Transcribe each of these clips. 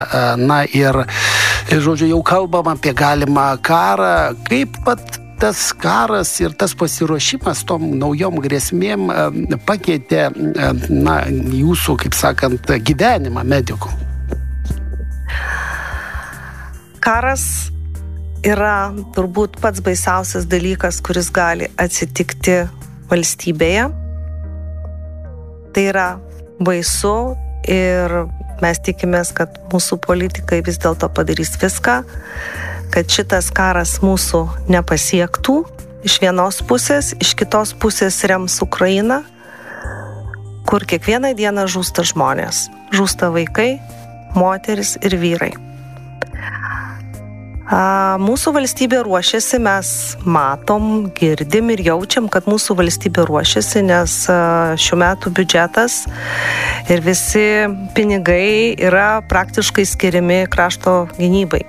Na ir, žodžiu, jau kalbam apie galimą karą. Kaip pat tas karas ir tas pasiruošimas tom naujom grėsmėm pakeitė, jūsų, kaip sakant, gyvenimą medikų? Karas yra turbūt pats baisiausias dalykas, kuris gali atsitikti valstybėje. Tai yra baisu ir mes tikimės, kad mūsų politikai vis dėlto padarys viską, kad šitas karas mūsų nepasiektų iš vienos pusės, iš kitos pusės rems Ukrainą, kur kiekvieną dieną žūsta žmonės. Žūsta vaikai, moteris ir vyrai. Mūsų valstybė ruošiasi, mes matom, girdim ir jaučiam, kad mūsų valstybė ruošiasi, nes šių metų biudžetas ir visi pinigai yra praktiškai skiriami krašto gynybai.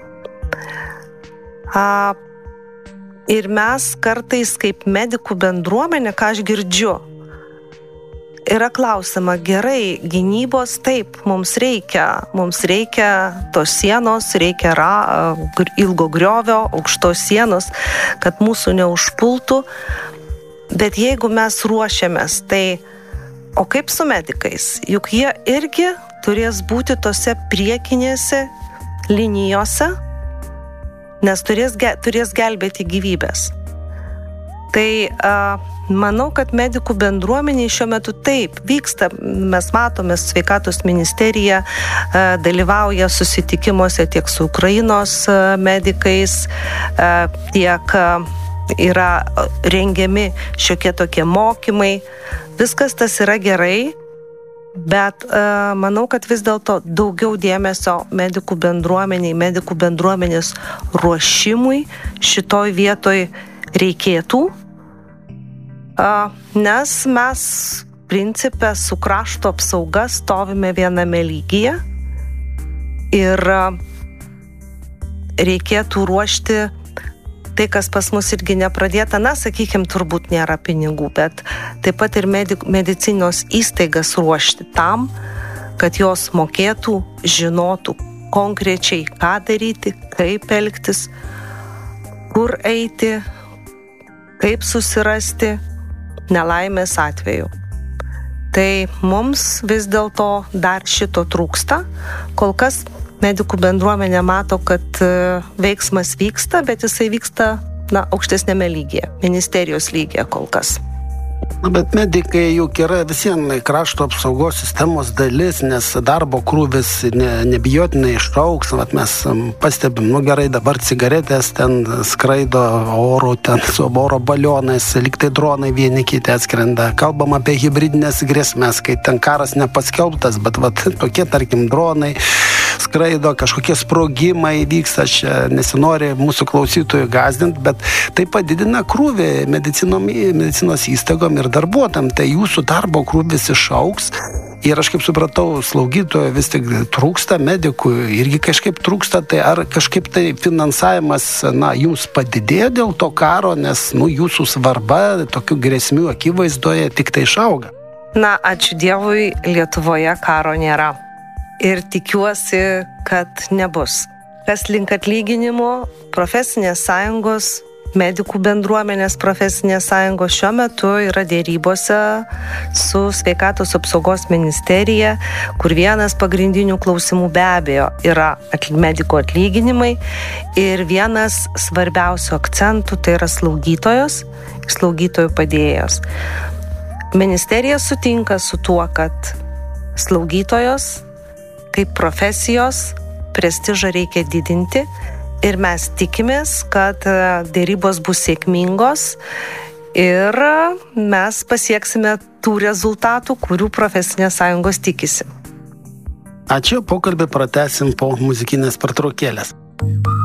Ir mes kartais kaip medikų bendruomenė, ką aš girdžiu, yra klausima, gerai, gynybos taip, mums reikia tos sienos, reikia ilgo griovio, aukštos sienos, kad mūsų neužpultų, bet jeigu mes ruošiamės, tai o kaip su medikais? Juk jie irgi turės būti tose priekinėse linijose, nes turės gelbėti gyvybės. Tai manau, kad medikų bendruomeniai šiuo metu taip vyksta. Mes matome, sveikatos ministerija dalyvauja susitikimuose tiek su Ukrainos medikais, tiek yra rengiami šiokie tokie mokymai. Viskas tas yra gerai, bet manau, kad vis dėlto daugiau dėmesio medikų bendruomenės ruošimui šitoj vietoj reikėtų, nes mes principe su krašto apsauga stovime viename lygyje ir reikėtų ruošti tai, kas pas mus irgi nepradėta, sakykime, turbūt nėra pinigų, bet taip pat ir medicinos įstaigas ruošti tam, kad jos mokėtų, žinotų konkrečiai, ką daryti, kaip elgtis, kur eiti, kaip susirasti nelaimės atveju. Tai mums vis dėlto dar šito trūksta. Kol kas medikų bendruomenė mato, kad veiksmas vyksta, bet jisai vyksta aukštesnėme lygyje, ministerijos lygyje kol kas. Bet medikai juk yra visiems krašto apsaugos sistemos dalis, nes darbo krūvis nebijotinai išaugs. Mes pastebim, gerai, dabar cigaretės ten skraido oro, ten su oro balionais, liktai dronai vieni kiti atskrenda. Kalbam apie hibridinės grėsmės, kai ten karas nepaskelbtas, bet tokie, tarkim, dronai skraido, kažkokie sprogimai vyksta, čia nesinori mūsų klausytojų gąsdinti, bet tai padidina krūvį medicinos įstaigom ir darbuotam, tai jūsų darbo krūvis išaugs. Ir aš kaip supratau, slaugytojų vis tik trūksta, medikų irgi kažkaip trūksta, tai ar kažkaip tai finansavimas, jums padidėjo dėl to karo, nes, jūsų svarba tokių grėsmių akivaizdoje tik tai išauga? Ačiū Dievui, Lietuvoje karo nėra. Ir tikiuosi, kad nebus. Kas link atlyginimo, profesinės sąjungos, medikų bendruomenės profesinės sąjungos šiuo metu yra dėrybose su sveikatos apsaugos ministerija, kur vienas pagrindinių klausimų be abejo yra medikų atlyginimai ir vienas svarbiausių akcentų tai yra slaugytojų padėjėjos. Ministerija sutinka su tuo, kad slaugytojos kaip profesijos prestižą reikia didinti ir mes tikimės, kad dėrybos bus sėkmingos ir mes pasieksime tų rezultatų, kurių profesinės sąjungos tikisi. Ačiū, pokalbį pratęsim po muzikinės pertraukėlės.